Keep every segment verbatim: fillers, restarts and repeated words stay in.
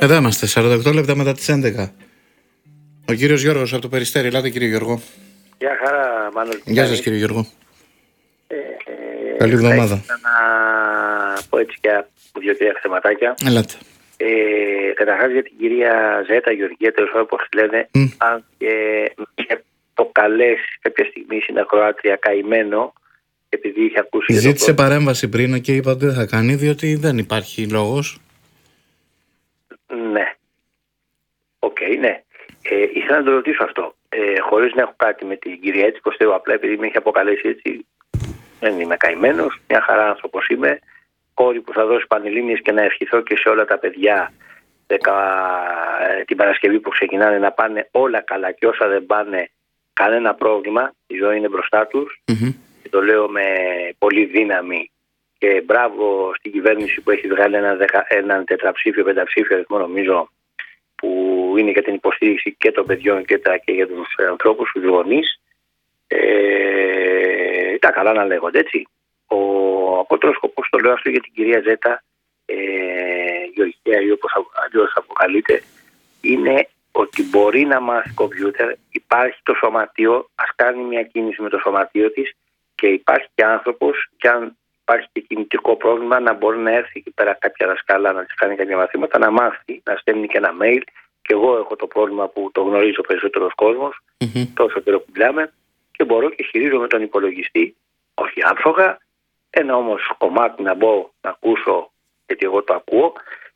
Εδώ είμαστε, σαράντα οκτώ λεπτά μετά τις έντεκα. Ο κύριος Γιώργος από το Περιστέρι. Ελάτε κύριε Γιώργο. Γεια χαρά Μάνο. Γεια σας κύριε Γιώργο. Ε, ε, Καλή εβδομάδα. Θα να πω έτσι και δύο-τρία θεματάκια. Ελάτε. Ε, Καταρχάς για την κυρία Ζέτα Γεωργία, τέλος πάντων όπως λένε, mm. αν και είχε προκαλέσει κάποια στιγμή στην ακροάτρια καημένο, επειδή είχε ακούσει. Ζήτησε το... παρέμβαση πριν και είπα ότι δεν θα κάνει, διότι δεν υπάρχει λόγος. Ναι. Οκ, okay, ναι. Ε, ήθελα να το ρωτήσω αυτό. Ε, χωρίς να έχω κάτι με την κυρία έτσι, πιστεύω απλά επειδή με έχει αποκαλέσει έτσι. Δεν είμαι καημένος, μια χαρά άνθρωπος είμαι. Κόρη που θα δώσει πανελλήνιες και να ευχηθώ και σε όλα τα παιδιά δεκα, την Παρασκευή που ξεκινάνε να πάνε όλα καλά και όσα δεν πάνε κανένα πρόβλημα. Η ζωή είναι μπροστά τους. Mm-hmm. Και το λέω με πολύ δύναμη. Και μπράβο στην κυβέρνηση που έχει βγάλει έναν, δεκα, έναν τετραψήφιο, πενταψήφιο αριθμό νομίζω, που είναι για την υποστήριξη και των παιδιών και, τα, και για τους ανθρώπους, τους γονείς. Ε, τα καλά να λέγονται, έτσι. Ο απότερος σκοπός, το λέω αυτό για την κυρία Ζέτα ε, Γεωργία ή όπως αλλιώς αποκαλείται, είναι ότι μπορεί να μάθει κομπιούτερ, υπάρχει το σωματείο, ας κάνει μια κίνηση με το σωματείο της και υπάρχει και άνθρωπος, και αν υπάρχει και κινητικό πρόβλημα, να μπορεί να έρθει εκεί πέρα κάποια δασκάλα, να της κάνει κάποια μαθήματα, να μάθει, να στέλνει και ένα mail. Και εγώ έχω το πρόβλημα που το γνωρίζω περισσότερος κόσμος, mm-hmm. τόσο καιρό που μιλάμε, και μπορώ και χειρίζομαι τον υπολογιστή, όχι άψογα, ένα όμως κομμάτι να μπω να ακούσω, γιατί εγώ το ακούω,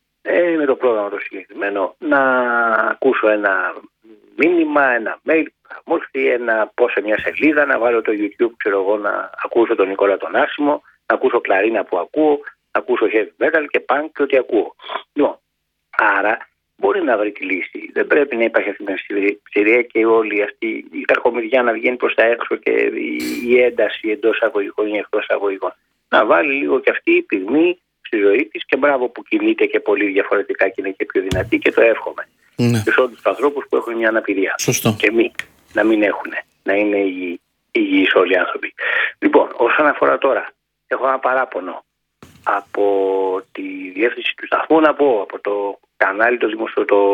ε, με το πρόγραμμα το συγκεκριμένο, να ακούσω ένα μήνυμα, ένα mail, μόρφη, ένα πω σε μια σελίδα, να βάλω το YouTube, ξέρω εγώ, να ακούσω τον Νικόλα τον Άσιμο, να ακούσω κλαρίνα που ακούω, να ακούσω heavy metal και punk και ό,τι ακούω. Λοιπόν, άρα μπορεί να βρει τη λύση. Δεν πρέπει να υπάρχει αυτή την ψηρία και όλη αυτή η καρχομυριά να βγαίνει προς τα έξω και η ένταση εντός αγωγικών ή εκτός αγωγικών. Να βάλει λίγο και αυτή η πυγμή στη ζωή της και μπράβο που κινείται και πολύ διαφορετικά και είναι και πιο δυνατή και το εύχομαι. Ναι. Και σε όλους τους ανθρώπους που έχουν μια αναπηρία. Σωστό. Και μη, να μην έχουν, να είναι υγιείς όλοι οι άνθρωποι. Λοιπόν, όσον αφορά τώρα, έχω ένα παράπονο από τη διεύθυνση του σταθμού, να πω, από το κανάλι των δημοσιο, το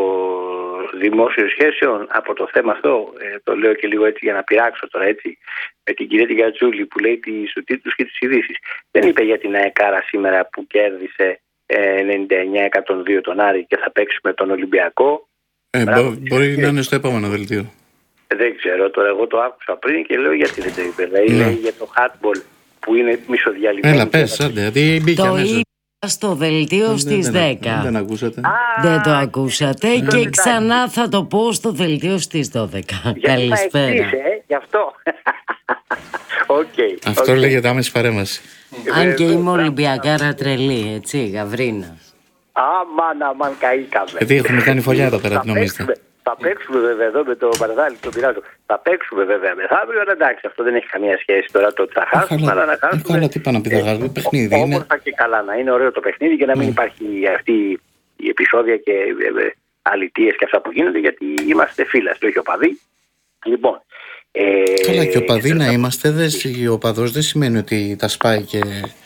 δημόσιων σχέσεων, από το θέμα αυτό, ε, το λέω και λίγο έτσι για να πειράξω τώρα έτσι, με την κυρία Γιατζούλη που λέει τους τίτλους και τις ειδήσεις. Δεν είπε για την ΑΕΚΑΡΑ σήμερα που κέρδισε ε, ενενήντα εννιά εκατόν δύο τον Άρη και θα παίξει με τον Ολυμπιακό. Ε, μπο, μπορεί να είναι στο επόμενο δελτίο. Δεν ξέρω, τώρα εγώ το άκουσα πριν και λέω γιατί δεν το είπε. Δηλαδή λέει για το hardball που είναι μισοδιαλυμένο. Έλα πες, άντε, γιατί μπήκε το μέσα. Είπα στο δελτίο στις δέκα. Δεν, δεν ακούσατε. Α, δεν το ακούσατε ε, και ξανά θα το πω στο δελτίο στις δώδεκα. Καλησπέρα. Εξής, ε, γι' αυτό. Okay, αυτό okay. λέγεται άμεση παρέμβαση. Αν και είμαι Ολυμπιακάρα τρελή, έτσι, Γαβρίνα. Αμάν, αμάν, καήκαμε. Γιατί έχουμε κάνει φωλιά εδώ πέρα, τι νομίζετε. Θα παίξουμε βέβαια εδώ με το Παραδάλι, τον πειράζω. Θα παίξουμε βέβαια μεθαύριο, αλλά εντάξει, αυτό δεν έχει καμία σχέση τώρα το ότι θα χάσουμε, αλλά να χάσουμε. Καλά, τι πάνε να πει, θα χάσουμε, παιχνίδι είναι. Όμορφα και καλά, να είναι ωραίο το παιχνίδι και να μην υπάρχει αυτή η επεισόδια και αλητίες και αυτά που γίνονται, γιατί είμαστε φίλοι, όχι οπαδοί. Λοιπόν. Ε, καλά, και οπαδοί να είμαστε, ο οπαδός δεν σημαίνει ότι τα σπάει και.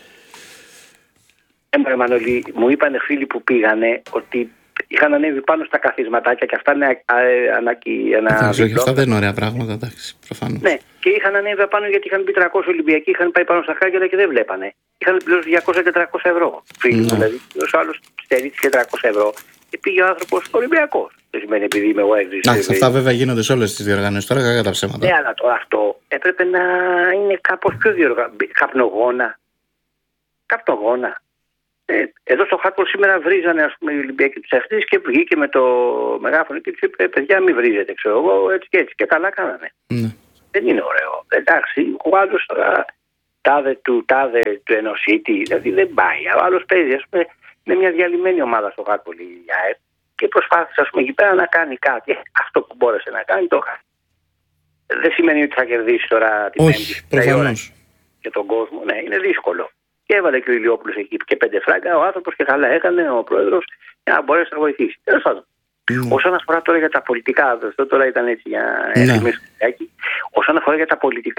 Ε, Μανώλη, μου είπαν φίλοι που πήγανε ότι είχαν ανέβει πάνω στα καθισματάκια και αυτά είναι ανακοινωμένα. Αυτά δεν είναι ωραία πράγματα, εντάξει, προφανώς. Ναι, και είχαν ανέβει πάνω γιατί είχαν μπει τριακόσιοι Ολυμπιακοί, είχαν πάει πάνω στα χάγερα και δεν βλέπανε. Είχαν πληρώσει διακόσια με τετρακόσια ευρώ. Φίλοι, mm. δηλαδή, ο άλλος στερήθηκε τριακόσια ευρώ και πήγε ο άνθρωπος Ολυμπιακός. Δεν σημαίνει επειδή είμαι εγώ έξι. Εντάξει, αυτά βέβαια γίνονται σε όλες τις διοργανώσεις τώρα, κακά τα ψέματα. Ναι, αλλά τώρα αυτό έπρεπε να είναι κάπως πιο διοργανωμένο. Καπνογόνα. Καπνογόνα. Ε, εδώ στο Χάρτπολ σήμερα βρίζανε ας πούμε οι Ολυμπιακοί τους αυτής και βγήκε με το μεγάφωνο και τους είπε παιδιά μην βρίζετε ξέρω εγώ έτσι και έτσι και καλά κάνανε. Mm. Δεν είναι ωραίο. Εντάξει, ο άλλος τώρα τάδε του τάδε του ενωσίτη δηλαδή δεν πάει. Ο άλλος παίζει ας πούμε με μια διαλυμένη ομάδα στο Χάρτπολ η ΑΕΠ και προσπάθησε ας πούμε εκεί πέρα να κάνει κάτι. Ε, αυτό που μπόρεσε να κάνει το έκανε. Δεν σημαίνει ότι θα κερδίσει τώρα την Πέμπτη και τον κόσμο. Ναι, είναι δύσκολο. Και έβαλε και ο Ηλιόπουλος εκεί και πέντε φράγκα. Ο άνθρωπος και καλά έκανε ο πρόεδρος για να μπορέσει να βοηθήσει. Τέλος πάντων. Mm. Όσον αφορά τώρα για τα πολιτικά, αυτό τώρα ήταν έτσι για να θυμίσω. Όσον αφορά για τα πολιτικά,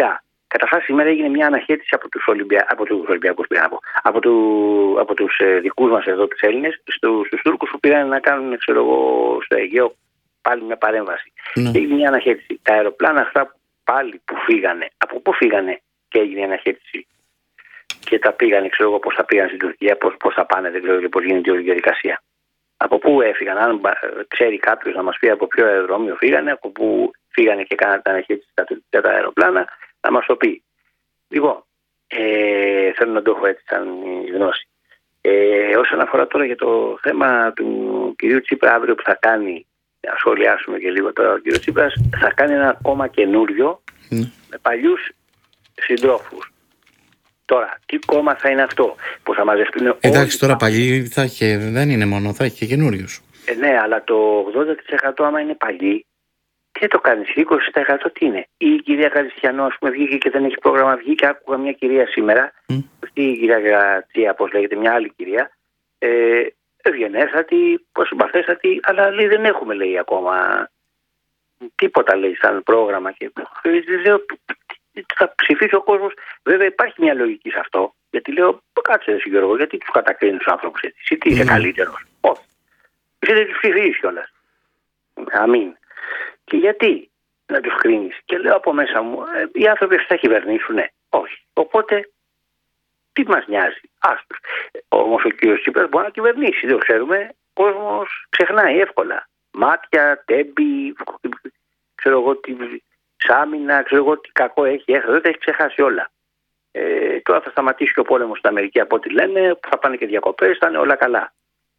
Καταρχάς, σήμερα έγινε μια αναχέτηση από τους Ολυμπια... από τους Ολυμπιακούς, από, από, του... από τους ε, δικούς μας εδώ, τους Έλληνες, στους, στους Τούρκους που πήγαν να κάνουν, ξέρω εγώ, στο Αιγαίο πάλι μια παρέμβαση. Ναι. Και έγινε μια αναχέτηση. Τα αεροπλάνα αυτά πάλι που φύγανε, από πού φύγανε και έγινε η αναχέτηση και τα πήγανε, ξέρω εγώ, πώς θα πήγαν στην Τουρκία, πώς, πώς θα πάνε, δεν ξέρω και πώς γίνεται η όλη διαδικασία. Από πού έφυγαν, αν ξέρει κάποιος να μας πει από ποιο αεροδρόμιο φύγανε, από πού φύγανε και κάνανε τα αναχέτηση στα τουρκικά τα αεροπλάνα, να μας το πει. Λοιπόν, ε, θέλω να το έχω έτσι σαν γνώση. Ε, όσον αφορά τώρα για το θέμα του κυρίου Τσίπρα αύριο που θα κάνει, να σχολιάσουμε και λίγο τώρα, ο κύριος Τσίπρας θα κάνει ένα κόμμα καινούριο mm. με παλιούς συντρόφους. Τώρα, τι κόμμα θα είναι αυτό, που θα μαζευτούν. Εντάξει, τώρα παλιοί θα έχει, δεν είναι μόνο, θα έχει και καινούριους. Ε, ναι, αλλά το ογδόντα τοις εκατό άμα είναι παλιοί, τι το κάνεις, είκοσι τοις εκατό τι είναι. Ή η κυρία Καριστιανό, ας πούμε, βγήκε και δεν έχει πρόγραμμα, βγήκε, άκουγα μια κυρία σήμερα, mm. αυτή η κυρία Γρατσία, πώς λέγεται, μια άλλη κυρία, ε, ευγενέστατη, πώς συμπαθέστατη, αλλά λέει δεν έχουμε, λέει, ακόμα τίποτα, λέει, σαν πρόγραμμα. Και λέω, θα ψηφίσει ο κόσμος. Βέβαια υπάρχει μια λογική σε αυτό, γιατί λέω, κάτσε εσύ Γιώργο, γιατί τους κατακρίνεις τους άνθρωπους έτσι, εσύ τι είσαι mm. καλύτερος. Όχι. Εσύ δεν τους ψηφίσεις κιόλας. Αμήν. Και γιατί να τους κρίνεις. Και λέω από μέσα μου, ε, οι άνθρωποι θα κυβερνήσουνε. Όχι. Οπότε, τι μας νοιάζει. Άστος. Όμως ο κύριος Τσίπρας μπορεί να κυβερνήσει. Δεν ξέρουμε. Ο κόσμος ξεχνάει εύκολα. Μάτια, τέμπη, ξέρω εγώ τι, σάμινα, ξέρω εγώ τι κακό έχει. Δεν τα έχει ξεχάσει όλα. Ε, τώρα θα σταματήσει και ο πόλεμος στην Αμερική από ό,τι λένε. Θα πάνε και διακοπές, θα είναι όλα καλά.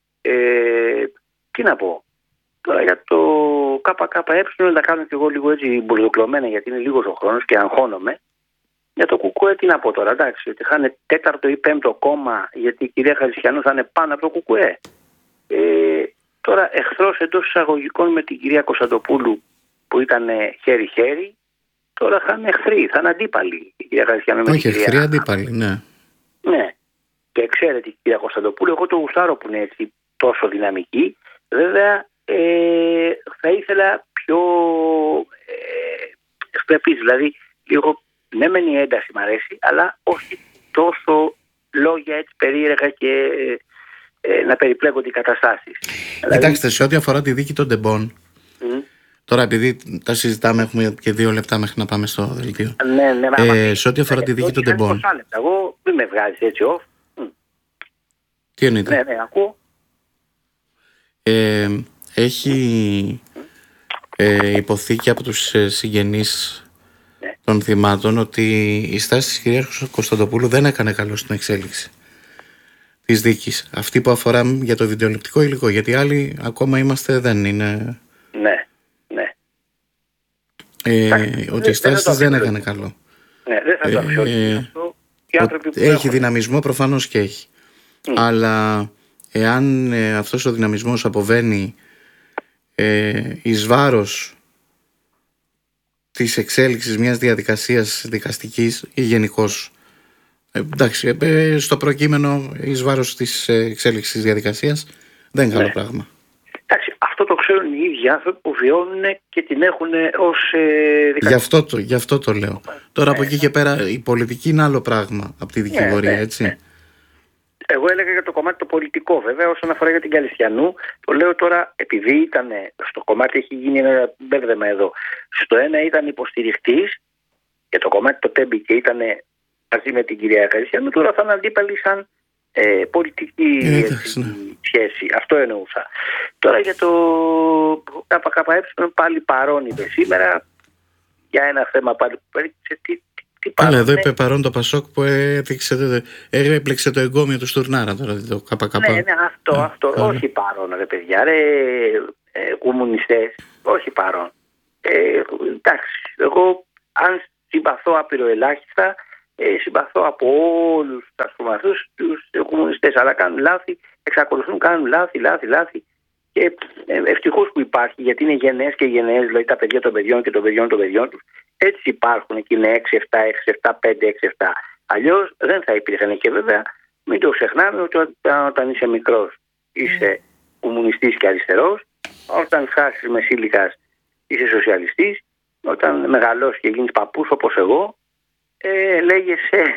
Ε, τι να πω. Τώρα για το ΚΚΕ να τα κάνω και εγώ λίγο έτσι μπουρδοκλωμένα, γιατί είναι λίγος ο χρόνος και αγχώνομαι. Για το ΚΚΕ τι να πω τώρα, εντάξει, ότι θα είναι τέταρτο ή πέμπτο κόμμα, γιατί η κυρία Χαριστιανού θα είναι πάνω από το ΚΚΕ. Ε, τώρα εχθρός εντός εισαγωγικών με την κυρία Κωνσταντοπούλου που ήταν χέρι-χέρι, τώρα θα είναι εχθροί, θα είναι αντίπαλοι η κυρία Χαριστιανού με Όχι, την κυρία. Όχι, εχθροί αντίπαλοι, ναι. Ναι. Και ξέρετε η κυρία Κωνσταντοπούλου, εγώ το γουστάρω που είναι έτσι τόσο δυναμική. Βέβαια, Ε, θα ήθελα πιο ε, ευπρεπής, δηλαδή λίγο ναι μεν η ένταση μ' αρέσει, αλλά όχι τόσο λόγια έτσι περίεργα και ε, να περιπλέκονται οι καταστάσεις. Κοιτάξτε, δηλαδή, σε ό,τι αφορά τη δίκη των τεμπών, mm. τώρα επειδή τα συζητάμε, έχουμε και δύο λεπτά μέχρι να πάμε στο δελτίο. Ναι, ναι, ε, σε ό,τι αφορά τη δίκη των τεμπών. Εγώ μην με βγάζεις έτσι off. Τι εννοείται? Ναι, ναι, ακούω. Ε, Έχει ε, υποθεί και από τους ε, συγγενείς ναι. των θυμάτων ότι η στάση της κυρίας Κωνσταντοπούλου δεν έκανε καλό στην εξέλιξη της δίκης. Αυτή που αφορά για το βιντεοληπτικό υλικό, γιατί άλλοι ακόμα είμαστε, δεν είναι. Ναι, ναι. Ε, Άχι, ότι η στάση της δεν έκανε καλό. Ναι, δεν θα το αξιολογήσω αυτό. Έχει δυναμισμό, προφανώς και έχει. Mm. Αλλά εάν ε, αυτός ο δυναμισμός αποβαίνει Ε, εις βάρος της εξέλιξης μιας διαδικασίας δικαστικής ή γενικώς ε, εντάξει, ε, στο προκείμενο εις βάρος της εξέλιξης της διαδικασίας δεν είναι ναι. καλό πράγμα. Εντάξει, αυτό το ξέρουν οι ίδιοι άνθρωποι που βιώνουν και την έχουν ως ε, δικαστική. Γι' αυτό το, γι' αυτό το λέω. Τώρα ναι, από εκεί ναι. και πέρα η πολιτική είναι άλλο πράγμα από τη δικηγορία, ναι, ναι, έτσι. Ναι. Εγώ έλεγα για το κομμάτι το πολιτικό, βέβαια, όσον αφορά για την Καλιστιανού, το λέω τώρα επειδή ήταν στο κομμάτι, έχει γίνει ένα μπέρδεμα εδώ. Στο ένα ήταν υποστηριχτής και το κομμάτι το τέμπη και ήταν μαζί με την κυρία Καλιστιανού, τώρα θα είναι αντίπαλοι σαν ε, πολιτική ε, έτσι, ναι. σχέση. Αυτό εννοούσα. Τώρα για το ΚΚΕ πάλι παρόν είπε σήμερα για ένα θέμα πάλι που πέριξε τι. Αλλά εδώ είπε παρόν το Πασόκ που έδειξε, έπλεξε το εγκόμιο του Στουρνάρα τώρα το ΚΚΕ. Ναι, ναι, αυτό, ε, αυτό. Ε, όχι παρόν ρε παιδιά, ρε ε, κομμουνιστές, όχι παρόν. Ε, εντάξει, εγώ αν συμπαθώ απειροελάχιστα, ε, συμπαθώ από όλους ας πούμε, αυτούς τους κομμουνιστές, αλλά κάνουν λάθη, εξακολουθούν κάνουν λάθη, λάθη, λάθη. Και ευτυχώς που υπάρχει, γιατί είναι γενναίες και γενναίες, δηλαδή τα παιδιά των παιδιών και των παιδιών των παιδιών τους. Έτσι υπάρχουν και είναι έξι επτά, έξι επτά, πέντε, έξι επτά. Αλλιώς δεν θα υπήρχαν. Και βέβαια μην το ξεχνάμε ότι όταν είσαι μικρός είσαι κομμουνιστής και αριστερός, όταν χάσεις μεσήλικας είσαι σοσιαλιστής, όταν μεγαλώσεις και γίνεις παππούς όπως εγώ, ε, λέγεσαι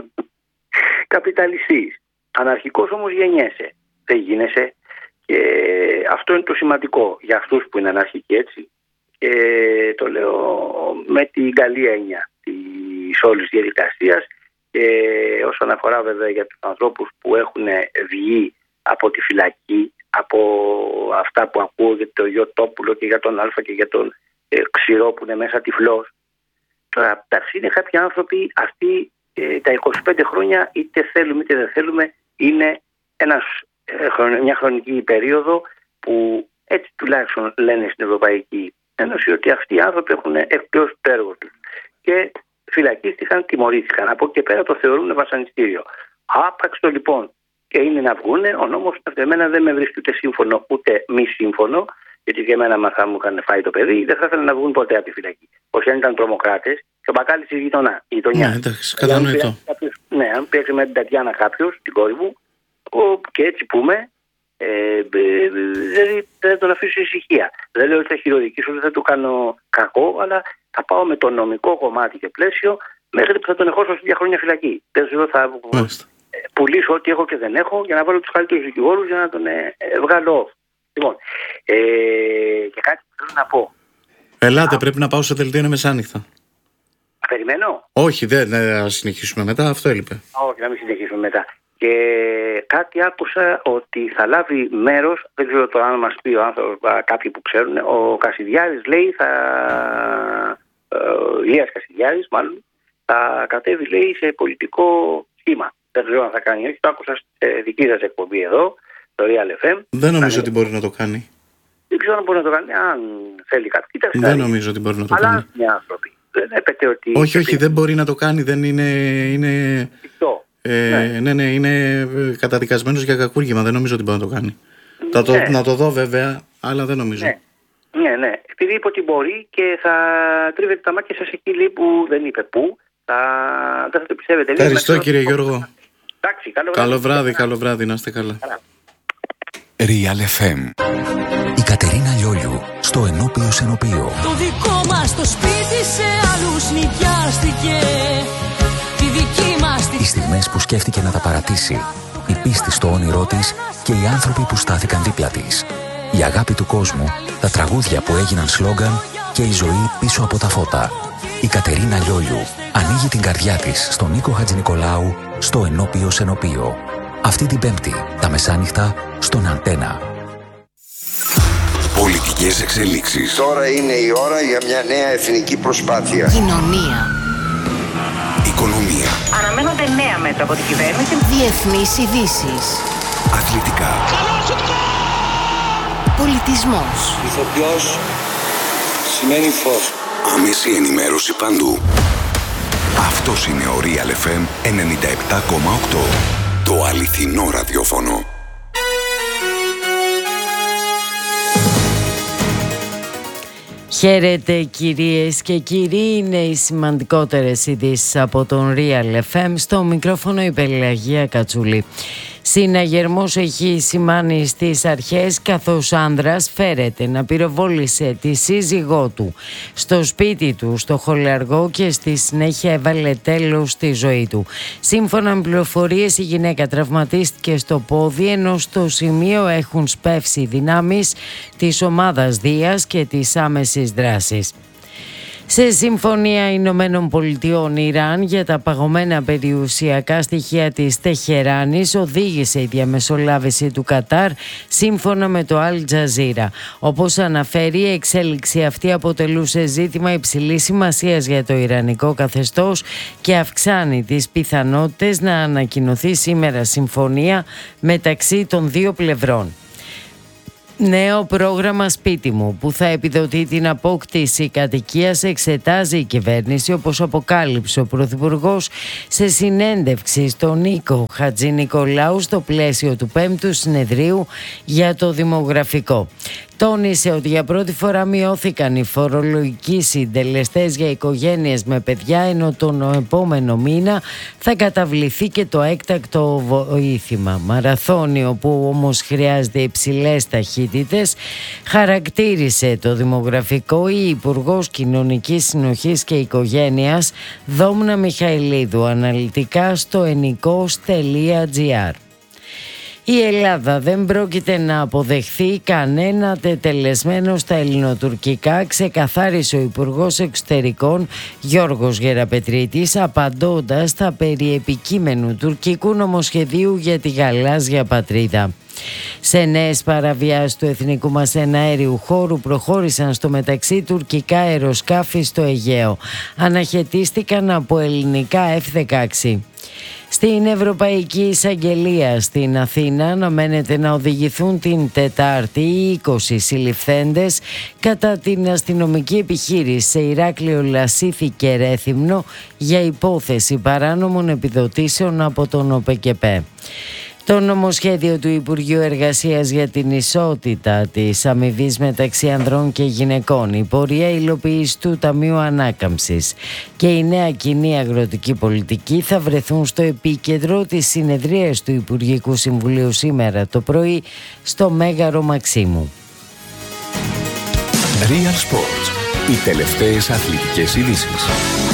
καπιταλιστής. Αναρχικός όμως γεννιέσαι. Δεν γίνεσαι. Και αυτό είναι το σημαντικό για αυτούς που είναι αναρχικοί, έτσι. Και το λέω με την καλή έννοια της όλης διαδικασίας. Και όσον αφορά βέβαια για τους ανθρώπους που έχουν βγει από τη φυλακή, από αυτά που ακούω για το Γιωτόπουλο και για τον Α και για τον ε, Ξηρό που είναι μέσα τυφλός. Τώρα, εντάξει, είναι κάποιοι άνθρωποι αυτοί ε, τα είκοσι πέντε χρόνια, είτε θέλουμε είτε δεν θέλουμε, είναι ένας, ε, μια χρονική περίοδο που έτσι τουλάχιστον λένε στην Ευρωπαϊκή Ένωση ότι αυτοί οι άνθρωποι έχουν εκπληρώσει το έργο τους. Και φυλακίστηκαν, τιμωρήθηκαν. Από εκεί και πέρα το θεωρούν βασανιστήριο. Άπαξ το λοιπόν και είναι να βγούνε, ο νόμος εμένα δεν με βρίσκει ούτε σύμφωνο ούτε μη σύμφωνο, γιατί και εμένα μα θα μου είχαν φάει το παιδί, δεν θα ήθελα να βγουν ποτέ από τη φυλακή. Όχι αν ήταν τρομοκράτες και ο μπακάλης στη γειτονιά. Ναι, εντάξει, κατανοητό. Ναι, αν παίξει με την Τατιάνα κάποιο, την κόρη μου, και έτσι πούμε, ε, ε, δηλαδή δεν τον αφήσω ησυχία. Δεν λέω ότι θα χειροδικήσω, δεν θα του κάνω κακό, αλλά θα πάω με το νομικό κομμάτι και πλαίσιο μέχρι που θα τον εχώσω σε δύο χρόνια φυλακή. Δεν ξέρω, θα Μάλιστα. πουλήσω ό,τι έχω και δεν έχω για να βάλω τους καλύτερους δικηγόρους για να τον ε, ε, βγάλω. Λοιπόν, ε, και κάτι που θέλω να πω. Ελάτε, Α, πρέπει να πάω σε δελτίο, είναι μεσάνυχτα. Περιμένω. Όχι, δεν θα συνεχίσουμε μετά, αυτό έλειπε. Όχι, να μην συνεχίσουμε μετά. Και κάτι άκουσα ότι θα λάβει μέρος, δεν ξέρω το αν μας πει ο άνθρωπος, κάποιοι που ξέρουν, ο Κασιδιάρης λέει θα, ε, Ηλίας Κασιδιάρης μάλλον, θα κατέβει λέει σε πολιτικό σχήμα. Δεν ξέρω αν θα κάνει, όχι, το άκουσα σε δική σας εκπομπή εδώ, το Real εφ εμ. Δεν νομίζω ότι μπορεί να το κάνει. Δεν ξέρω αν μπορεί να το κάνει, αν θέλει κάτι. Κοίταξε, δεν νομίζω ότι μπορεί να το αλλά κάνει. Αλλά άνθρωποι. Δεν έπεται ότι... Όχι, όχι, δεν μπορεί να το κάνει, δεν είναι... είναι... Ε, ναι. ναι, ναι, είναι καταδικασμένος για κακούργημα. Δεν νομίζω ότι μπορεί να το κάνει. Ναι. Θα το, να το δω βέβαια, αλλά δεν νομίζω. Ναι, ναι, ναι. Επειδή είπε ότι μπορεί και θα τρίβετε τα μάτια σας εκεί λέει που δεν είπε πού, θα... δεν θα το πιστεύετε. Ευχαριστώ κύριε Γιώργο. Εντάξει, καλό βράδυ. Καλό βράδυ, καλό βράδυ, να είστε καλά. καλά. Real εφ εμ. Η Κατερίνα Λιόλιου στο Ενώπιο Σενωπείο. Το δικό μας το σπίτι σε άλλους νοικιάστηκε. Τη δική μας τη... Οι στιγμές που σκέφτηκε να τα παρατήσει, η πίστη στο όνειρό της και οι άνθρωποι που στάθηκαν δίπλα της. Η αγάπη του κόσμου, τα τραγούδια που έγιναν σλόγγαν και η ζωή πίσω από τα φώτα. Η Κατερίνα Λιόλιου ανοίγει την καρδιά της στον Νίκο Χατζηνικολάου στο Ενώπιο Σενωπείο. Αυτή την Πέμπτη, τα μεσάνυχτα, στον Αντένα. Πολιτικές εξελίξεις. Τώρα είναι η ώρα για μια νέα εθνική προσπάθεια. Κοινωνία. Οικονομία. Αναμένονται νέα μέτρα από την κυβέρνηση. Διεθνείς ειδήσεις. Αθλητικά. Πολιτισμός. Ηθοποιός σημαίνει φως. Άμεση ενημέρωση παντού. Αυτός είναι ο Real εφ εμ ενενήντα επτά κόμμα οκτώ. Το αληθινό ραδιόφωνο. Χαίρετε κυρίες και κύριοι, είναι οι σημαντικότερες ειδήσεις από τον Real εφ εμ. Στο μικρόφωνο η Πελαγία Κατσούλη. Συναγερμός έχει σημάνει στις αρχές, καθώς άνδρας φέρεται να πυροβόλησε τη σύζυγό του στο σπίτι του στο Χολαργό και στη συνέχεια έβαλε τέλος στη ζωή του. Σύμφωνα με πληροφορίες, η γυναίκα τραυματίστηκε στο πόδι, ενώ στο σημείο έχουν σπεύσει δυνάμεις της ομάδας Δίας και της άμεσης δράσης. Σε συμφωνία Ηνωμένων Πολιτειών Ιράν για τα παγωμένα περιουσιακά στοιχεία της Τεχεράνης οδήγησε η διαμεσολάβηση του Κατάρ, σύμφωνα με το Αλ Τζαζίρα. Όπως αναφέρει, η εξέλιξη αυτή αποτελούσε ζήτημα υψηλής σημασίας για το ιρανικό καθεστώς και αυξάνει τις πιθανότητες να ανακοινωθεί σήμερα συμφωνία μεταξύ των δύο πλευρών. Νέο πρόγραμμα σπίτι μου που θα επιδοτεί την απόκτηση κατοικίας εξετάζει η κυβέρνηση, όπως αποκάλυψε ο Πρωθυπουργός σε συνέντευξη στον Νίκο Χατζηνικολάου στο πλαίσιο του πέμπτου συνεδρίου για το δημογραφικό. Τόνισε ότι για πρώτη φορά μειώθηκαν οι φορολογικοί συντελεστές για οικογένειες με παιδιά, ενώ τον επόμενο μήνα θα καταβληθεί και το έκτακτο βοήθημα. Μαραθώνιο που όμως χρειάζεται υψηλές ταχύτητες, χαρακτήρισε το δημογραφικό η Υπουργός Κοινωνικής Συνοχής και Οικογένειας Δόμνα Μιχαηλίδου αναλυτικά στο ενικός τελεία τζι άρ. Η Ελλάδα δεν πρόκειται να αποδεχθεί κανένα τετελεσμένο στα ελληνοτουρκικά, ξεκαθάρισε ο Υπουργός Εξωτερικών Γιώργος Γεραπετρίτης, απαντώντας στα περί επικείμενου τουρκικού νομοσχεδίου για τη γαλάζια πατρίδα. Σε νέες παραβιάσεις του εθνικού μας εναέριου χώρου προχώρησαν στο μεταξύ τουρκικά αεροσκάφη στο Αιγαίο. Αναχαιτίστηκαν από ελληνικά εφ δεκαέξι. Στην Ευρωπαϊκή Εισαγγελία στην Αθήνα αναμένεται να οδηγηθούν την Τετάρτη οι είκοσι συλληφθέντες κατά την αστυνομική επιχείρηση σε Ηράκλειο, Λασίθι και Ρέθυμνο για υπόθεση παράνομων επιδοτήσεων από τον ΟΠΕΚΕΠΕ. Το νομοσχέδιο του Υπουργείου Εργασίας για την ισότητα της αμοιβής μεταξύ ανδρών και γυναικών, η πορεία υλοποίηση του Ταμείου Ανάκαμψης και η νέα κοινή αγροτική πολιτική θα βρεθούν στο επίκεντρο της συνεδρίας του Υπουργικού Συμβουλίου σήμερα το πρωί στο Μέγαρο Μαξίμου. Real Sports. Οι τελευταίες αθλητικές ειδήσεις.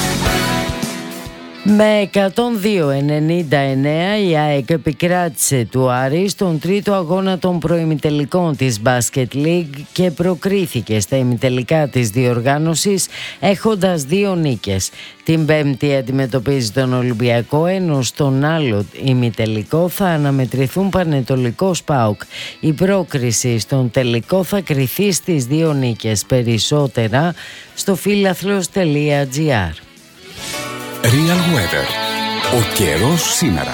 Με εκατόν δύο ενενήντα εννέα η ΑΕΚ επικράτησε του Άρη στον τρίτο αγώνα των προημιτελικών της Basket League και προκρίθηκε στα ημιτελικά της διοργάνωσης έχοντας δύο νίκες. Την Πέμπτη αντιμετωπίζει τον Ολυμπιακό, ενώ στον άλλο ημιτελικό θα αναμετρηθούν Πανετολικός ΠΑΟΚ. Η πρόκριση στον τελικό θα κριθεί στις δύο νίκες. Περισσότερα στο φίλαθλος τελεία τζι άρ. Real Weather. Ο καιρός σήμερα.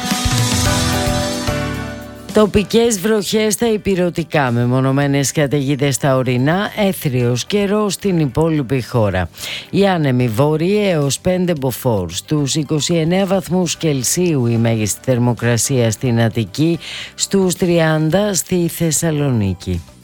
Τοπικές βροχές στα ηπειρωτικά, μεμονωμένες καταιγίδες στα ορεινά, έθριος καιρός στην υπόλοιπη χώρα. Οι άνεμοι βόρειοι έως πέντε μποφόρ. Στους είκοσι εννέα βαθμούς Κελσίου η μέγιστη θερμοκρασία στην Αττική, στους τριάντα στη Θεσσαλονίκη.